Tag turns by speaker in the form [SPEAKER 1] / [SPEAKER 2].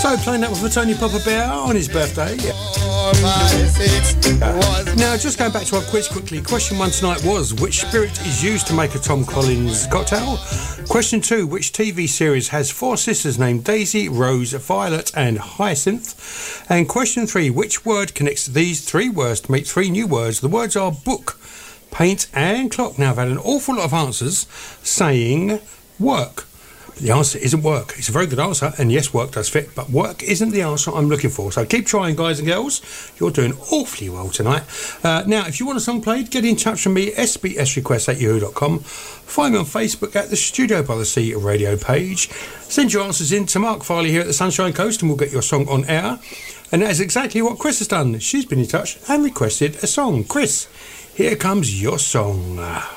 [SPEAKER 1] So playing that for Tony Papa Bear on his birthday. Now, just going back to our quiz quickly. Question 1 tonight was, which spirit is used to make a Tom Collins cocktail? Question 2, which TV series has 4 sisters named Daisy, Rose, Violet and Hyacinth? And question 3, which word connects these 3 words to make 3 new words? The words are book, paint and clock. Now, I've had an awful lot of answers saying work. The answer isn't work. It's a very good answer, and yes, work does fit, but work isn't the answer I'm looking for. So keep trying, guys and girls. You're doing awfully well tonight. Now, if you want a song played, get in touch with me, sbsrequest@yahoo.com. Find me on Facebook at the Studio by the Sea radio page. Send your answers in to Mark Farley here at the Sunshine Coast, and we'll get your song on air. And that is exactly what Chris has done. She's been in touch and requested a song. Chris, here comes your song.